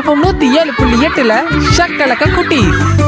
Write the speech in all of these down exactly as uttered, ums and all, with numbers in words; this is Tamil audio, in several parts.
எஃப்எம் நூத்தி ஏழு புள்ளி எட்டுல ஷக்கலக்க குட்டி.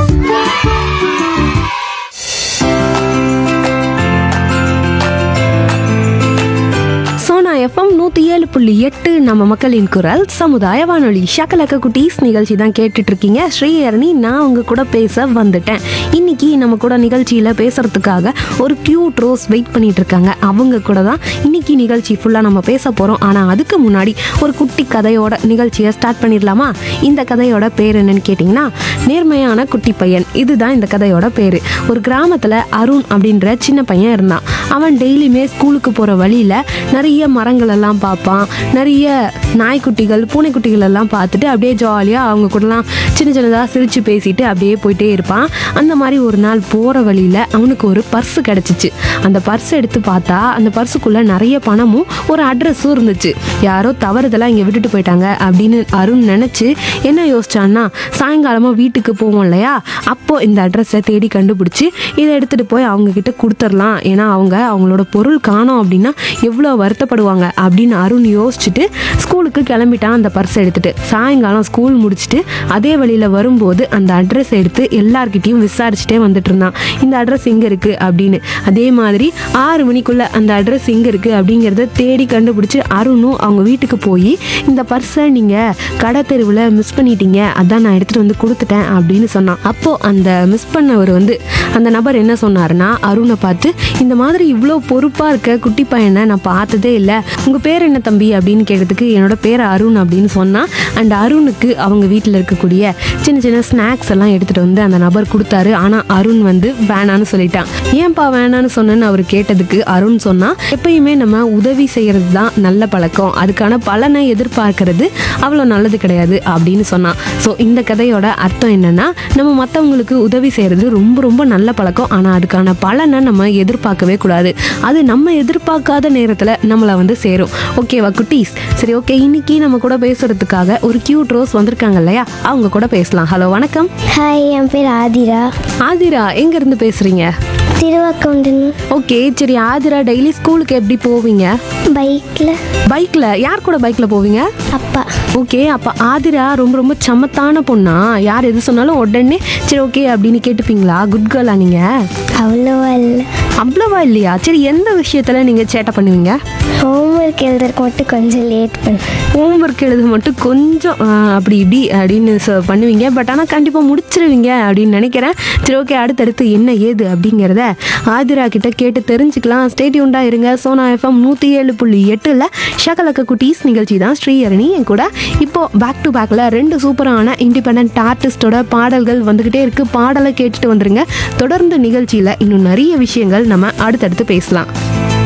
சோனா எஃப்எம் நூற்றி ஏழு புள்ளி எட்டு நம்ம மக்களின் குரல் சமுதாய வானொலி. ஷக்கலக்க குட்டீஸ் நிகழ்ச்சி தான் கேட்டுட்டு இருக்கீங்க. ஸ்ரீஹரணி நான் உங்க கூட பேச வந்துட்டேன். இன்னைக்கு நம்ம கூட நிகழ்ச்சியில் பேசுறதுக்காக ஒரு கியூட் ரோஸ் வெயிட் பண்ணிட்டு இருக்காங்க. அவங்க கூட தான் இன்னைக்கு நிகழ்ச்சி ஃபுல்லாக நம்ம பேச போகிறோம். ஆனால் அதுக்கு முன்னாடி ஒரு குட்டி கதையோட நிகழ்ச்சியை ஸ்டார்ட் பண்ணிடலாமா? இந்த கதையோட பேர் என்னன்னு கேட்டிங்கன்னா, நேர்மையான குட்டி பையன். இதுதான் இந்த கதையோட பேர். ஒரு கிராமத்தில் அருண் அப்படின்ற சின்ன பையன் இருந்தான். அவன் டெய்லியுமே ஸ்கூலுக்கு போகிற வழியில் நிறைய மரங்கள் எல்லாம் பார்ப்பான். நிறைய நாய்க்குட்டிகள் பூனைக்குட்டிகள் எல்லாம் பார்த்துட்டு அப்படியே ஜாலியாக அவங்க கூடலாம் சின்ன சின்னதாக சிரித்து பேசிட்டு அப்படியே போயிட்டே இருப்பான். அந்த மாதிரி ஒரு நாள் போகிற வழியில் அவனுக்கு ஒரு பர்ஸு கிடச்சிச்சு. அந்த பர்ஸ் எடுத்து பார்த்தா அந்த பர்ஸுக்குள்ளே நிறைய பணமும் ஒரு அட்ரஸும் இருந்துச்சு. யாரோ தவறுதெல்லாம் இங்கே விட்டுட்டு போயிட்டாங்க அப்படின்னு அருண் நினச்சி என்ன யோசிச்சான்னா, சாயங்காலமாக வீட்டுக்கு போவோம் இல்லையா, அப்போது இந்த அட்ரஸை தேடி கண்டுபிடிச்சி இதை எடுத்துகிட்டு போய் அவங்கக்கிட்ட கொடுத்துடலாம். ஏன்னா அவங்க அவங்களோட பொருள் காணோம் அப்படின்னா எவ்வளோ வருத்தப்படுவாங்க அப்படின்னு அருண் யோசிச்சுட்டு ஸ்கூலுக்கு கிளம்பிட்டான். அந்த பர்ஸ் எடுத்துட்டு சாயங்காலம் ஸ்கூல் முடிச்சுட்டு அதே வழியில் வரும்போது அந்த அட்ரஸ் எடுத்து எல்லார்கிட்டையும் விசாரிச்சுட்டே வந்துட்டு இருந்தான். இந்த அட்ரஸ் எங்கே இருக்குது அப்படின்னு. அதே மாதிரி ஆறு மணிக்குள்ளே அந்த அட்ரஸ் எங்கே இருக்குது அப்படிங்கிறத தேடி கண்டுபிடிச்சி அருணும் அவங்க வீட்டுக்கு போய் இந்த பர்ஸை நீங்கள் கடை தெருவில் மிஸ் பண்ணிட்டீங்க, அதான் நான் எடுத்துகிட்டு வந்து கொடுத்துட்டேன் அப்படின்னு சொன்னான். அப்போது அந்த மிஸ் பண்ணவர் வந்து அந்த நபர் என்ன சொன்னாருன்னா, அருணை பார்த்து இந்த மாதிரி இவ்வளோ பொறுப்பாக இருக்க குட்டி பையனை நான் பார்த்ததே இல்லை, உங்கள் பேர் என்ன தம்பி அப்படின்னு கேட்டதுக்கு என்னோட பேர் அருண் அப்படின்னு சொன்னான். அண்ட் அருணுக்கு அவங்க வீட்டில் இருக்கக்கூடிய சின்ன சின்ன ஸ்நாக்ஸ் எல்லாம் எடுத்துகிட்டு வந்து அந்த நபர் கொடுத்தாரு. ஆனால் அருண் வந்து வேணான்னு சொல்லிட்டான். ஏன்பா வேணான்னு சொன்னேன்னு அவர் கேட்டதுக்கு அருண் சொன்னா, எப்பயுமே நம்ம உதவி செய்கிறது தான் நல்ல பழக்கம், அதுக்கான பலனை எதிர்பார்க்கறது அவ்வளோ நல்லது கிடையாது அப்படின்னு சொன்னான். ஸோ இந்த கதையோட அர்த்தம் என்னன்னா, நம்ம மற்றவங்களுக்கு உதவி செய்கிறது ரொம்ப ரொம்ப நல்ல பழக்கம். ஆனால் அதுக்கான பலனை நம்ம எதிர்பார்க்கவே கூடாது. அது நம்ம எதிர்பார்க்காத நேரத்தில் நம்மளை வந்து சேரும். ஓகேவா குட்டீஸ்? சரி, ஓகே. இன்னைக்கு நம்ம கூட பேசுறதுக்காக ஒரு கியூட் ரோஸ் வந்திருக்காங்க இல்லையா, அவங்க கூட பேசலாம். ஹலோ, வணக்கம். ஹாய், என் பேர் ஆதிரா. ஆதிரா, எங்க இருந்து பேசுறீங்க? திருவாக்கவுண்டன். ஓகே, சரி. ஆதிரா, டெய்லி ஸ்கூலுக்கு எப்படி போவீங்க? பைக்கில். பைக்ல? யார் கூட பைக்ல போவீங்க? அப்பா. ஓகே, அப்ப ஆதிரா ரொம்ப ரொம்ப சமத்தான பொண்ணா? யார் எது சொன்னாலும் உடனே சரி ஓகே அப்படின்னு கேட்டுப்பீங்களா? குட் கேர்லா நீங்க? அவ்வளோவா இல்லை. அவ்வளவா இல்லையா? சரி, எந்த விஷயத்துல நீங்க சேட்டை பண்ணுவீங்க? ஹோம்ஒர்க் எழுதுறதுக்கு மட்டும் கொஞ்சம் லேட் பண்ணு. ஹோம்ஒர்க் எழுத மட்டும் கொஞ்சம் அப்படி இப்படி அப்படின்னு சொ- பண்ணுவீங்க. பட் ஆனால் கண்டிப்பாக முடிச்சிருவீங்க அப்படின்னு நினைக்கிறேன். சரி, ஓகே. அடுத்தடுத்து என்ன ஏது அப்படிங்கிறத ஆதிரா கிட்ட கேட்டு தெரிஞ்சுக்கலாம். ஸ்டேட்யூண்டா இருங்க. சோனா எஃப்எம் நூற்றி ஏழு புள்ளி எட்டில் ஷக்கலக்க குட்டீஸ் நிகழ்ச்சி தான். ஸ்ரீஹரணி என் கூட. இப்போ பேக் டு பேக்கில் ரெண்டு சூப்பரான இண்டிபெண்ட் ஆர்டிஸ்டோட பாடல்கள் வந்துக்கிட்டே இருக்கு. பாடலை கேட்டுட்டு வந்துருங்க. தொடர்ந்து நிகழ்ச்சியில் இன்னும் நிறைய விஷயங்கள் நம்ம அடுத்தடுத்து பேசலாம்.